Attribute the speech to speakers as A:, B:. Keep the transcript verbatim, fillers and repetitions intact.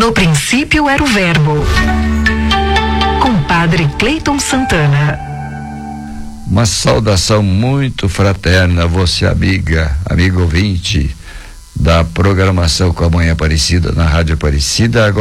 A: No princípio era o Verbo. Com Padre Cleiton Santana.
B: Uma saudação muito fraterna a você, amiga, amigo ouvinte da programação com a Mãe Aparecida na Rádio Aparecida. Agora